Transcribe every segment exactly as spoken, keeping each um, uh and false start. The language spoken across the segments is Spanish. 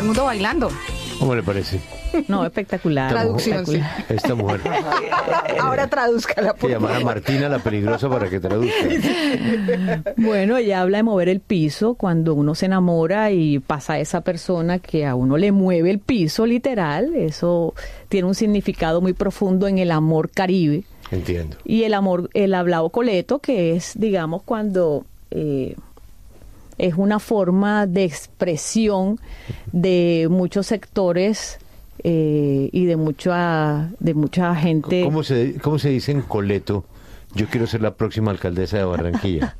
el mundo bailando. ¿Cómo le parece? No, espectacular. Traducción, sí. Esta mujer. Ahora tradúzcala, por Que llamar a favor. Martina la peligrosa para que traduzca. Bueno, ella habla de mover el piso cuando uno se enamora y pasa a esa persona que a uno le mueve el piso, literal. Eso tiene un significado muy profundo en el amor caribe. Entiendo. Y el amor, el hablado coleto, que es, digamos, cuando eh, es una forma de expresión de muchos sectores eh, y de mucha, de mucha gente. ¿Cómo se, cómo se dice en coleto? Yo quiero ser la próxima alcaldesa de Barranquilla.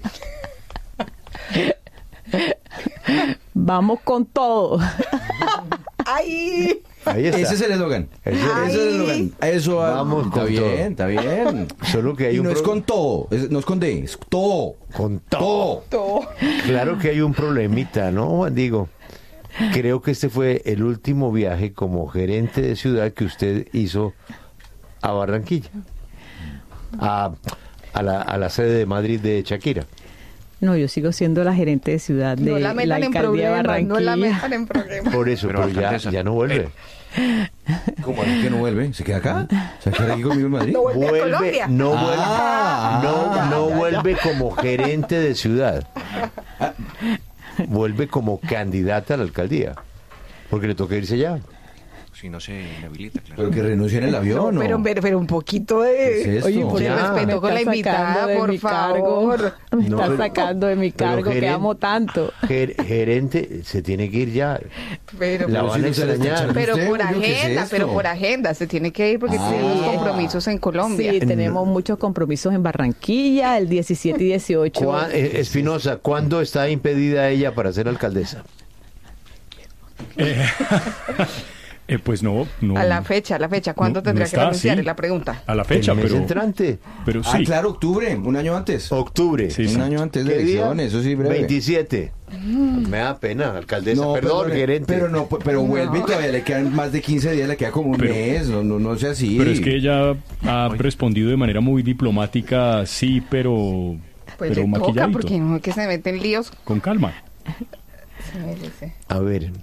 Vamos con todo. ¡Ay! Ahí está. Ese es el eslogan. Ese- Ese es el eslogan. Eso va- Vamos está con bien, todo. está bien. Solo que hay y un no es pro- con todo, es- no es con D, es todo. Con todo. Todo. Claro que hay un problemita, ¿no, Juan Diego? Creo que este fue el último viaje como gerente de ciudad que usted hizo a Barranquilla. A, a, la, a la sede de Madrid de Shakira. No, yo sigo siendo la gerente de ciudad de No la la metan en alcaldía de problemas, Barranquilla. no la metan en problemas. Por eso, Pero pero, ya, alcaldesa. ya no vuelve. ¿Cómo así que no vuelve? ¿Se queda acá? ¿Se queda aquí conmigo en Madrid? No vuelve a Vuelve, Colombia. no vuelve, Ah, no, ya, no ya, vuelve como gerente de ciudad. Vuelve como candidata a la alcaldía. Porque le toca irse ya. Si no se inhabilita, claro. Pero que renuncie en el avión, ¿no? Pero, pero, pero un poquito de... ¿Qué es esto? Oye, por Ya. el respeto con la Me está invitada, sacando de por mi favor. cargo. Me No, está pero- sacando de mi pero cargo, que geren- amo tanto. Ger- gerente se tiene que ir ya. Pero, La Pero van si a no se le está extrañar. echando- pero ¿Usted, por Julio, qué es agenda, esto? pero por agenda. Se tiene que ir porque Ah. tenemos compromisos en Colombia. Sí, tenemos muchos compromisos en Barranquilla, el diecisiete y dieciocho. Cuá- eh, Espinosa, ¿cuándo está impedida ella para ser alcaldesa? Eh, eh, pues no, no. A la fecha, a la fecha. ¿Cuándo No, tendría no que está, renunciar? sí. Es la pregunta. A la fecha, El mes pero, entrante. pero Ah, sí. claro, octubre, un año antes. Octubre. Sí, un sí. año antes de ¿Qué día? elecciones, eso sí, breve. veintisiete. Me da pena, alcaldesa. No, Perdón, perdone, gerente. Pero no, pero vuelve y todavía le quedan más de quince días, le queda como un Pero- mes, no, no, no sea así. Pero es que ella ha respondido de manera muy diplomática, sí, pero, Pues pero le toca, maquilladito, porque no es que se meten líos. con calma. Se merece. A ver,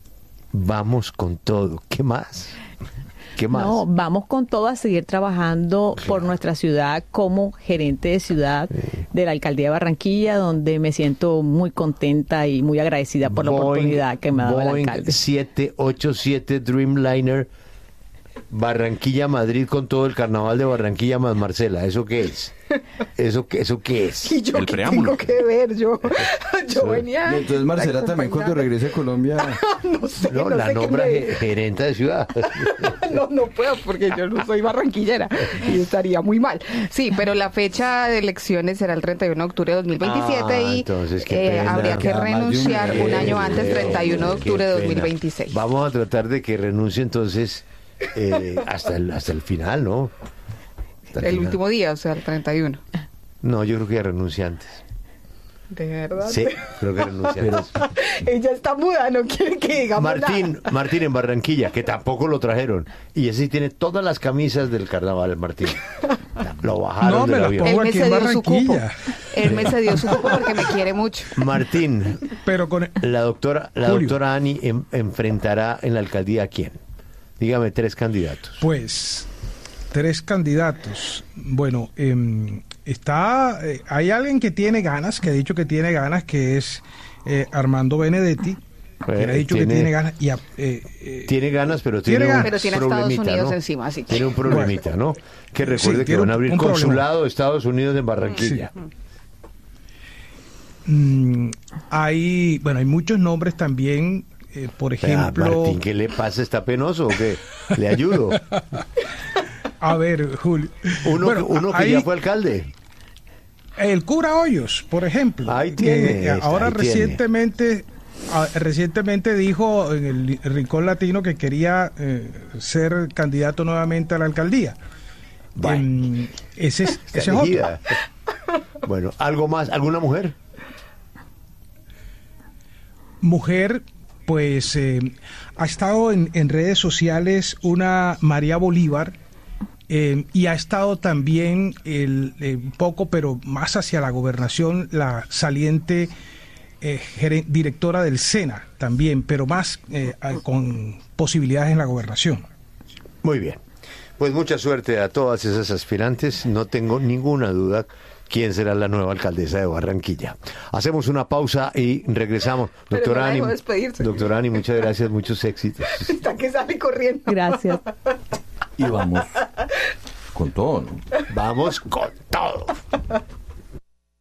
vamos con todo. ¿Qué más? ¿Qué más? No, vamos con todo a seguir trabajando por nuestra ciudad como gerente de ciudad de la alcaldía de Barranquilla, donde me siento muy contenta y muy agradecida por la Boeing- oportunidad que me ha dado el Boeing alcalde. siete ochenta y siete Dreamliner Barranquilla, Madrid, con todo el carnaval de Barranquilla más Marcela. ¿Eso qué es? ¿Eso qué, eso qué es? ¿Y yo El qué preámbulo. tengo que ver? Yo, yo venía... Y entonces Marcela también cuando regrese a Colombia. No sé, No, no la sé qué nombra me- ge- gerenta de ciudad. No, no puedo porque yo no soy barranquillera y estaría muy mal. Sí, pero la fecha de elecciones será el treinta y uno de octubre de dos mil veintisiete Ah, y entonces, qué eh, pena. habría que Ya más de un renunciar un, mes, año antes, Dios, treinta y uno de qué octubre de pena. dos mil veintiséis. Vamos a tratar de que renuncie entonces eh, hasta, el, hasta el final, ¿no? Hasta El final. último día, o sea, el treinta y uno. No, yo creo que ya renuncia antes. De verdad. Sí, creo que renuncia antes. Ella está muda, no quiere que digamos Martín, nada. Martín en Barranquilla, que tampoco lo trajeron. Y ese sí tiene todas las camisas del carnaval, Martín. Lo bajaron No, me del las avión. Él pongo me aquí en cedió su cupo. Barranquilla. Él me cedió su cupo porque me quiere mucho. Martín, Pero con la doctora, la Julio. doctora Ani en- enfrentará en la alcaldía a quién. Dígame tres candidatos. Pues, tres candidatos. Bueno, eh, está, eh, hay alguien que tiene ganas, que ha dicho que tiene ganas, que es eh, Armando Benedetti, que Eh, ha dicho tiene- que tiene ganas. Y, a- eh, eh, Tiene ganas, pero Tiene tiene, ganas. un Pero tiene a Estados problemita, Unidos ¿no? encima, así que- Tiene un problemita, ¿no? Que recuerde Sí, que tiene van a un- abrir un problema. consulado de Estados Unidos en Barranquilla. mm, hay, bueno, hay muchos nombres también, eh, por Ah, ejemplo. Martín, ¿qué le pasa? ¿Está penoso o qué? ¿Le ayudo? A ver, Julio. Uno, Bueno, que- uno que hay- ya fue alcalde. El cura Hoyos, por ejemplo. Ahí tiene, Eh, ahora ahí tiene. recientemente, ah, recientemente dijo en el Rincón Latino que quería eh, ser candidato nuevamente a la alcaldía. Bueno. Em, ese es, Está ese es otro. elegida. Bueno, ¿algo más? ¿Alguna mujer? Mujer, pues eh, ha estado en, en redes sociales una María Bolívar. Eh, y ha estado también el, eh, un poco, pero más hacia la gobernación, la saliente eh, geren- directora del SENA también, pero más eh, a- con posibilidades en la gobernación. Muy bien. Pues mucha suerte a todas esas aspirantes. No tengo ninguna duda quién será la nueva alcaldesa de Barranquilla. Hacemos una pausa y regresamos. Pero Doctora no la Ani, dejo despedirse. doctora Ani, muchas gracias, muchos éxitos. Está que sale corriendo. Gracias. Y vamos con todo, ¿no? Vamos con todo.